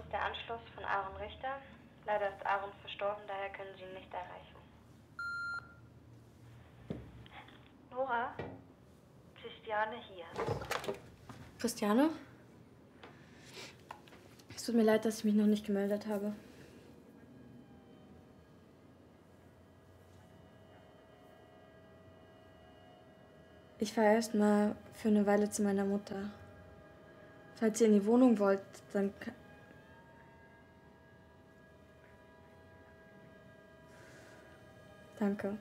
ist der Anschluss von Aaron Richter. Leider ist Aaron verstorben, daher können Sie ihn nicht erreichen. Nora, Christiane hier. Christiane? Es tut mir leid, dass ich mich noch nicht gemeldet habe. Ich fahre erst mal für eine Weile zu meiner Mutter. Falls ihr in die Wohnung wollt, dann... Danke.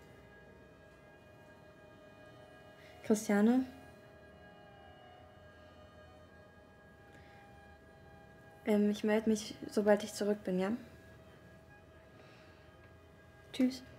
Christiane? Ich melde mich, sobald ich zurück bin, ja? Tschüss.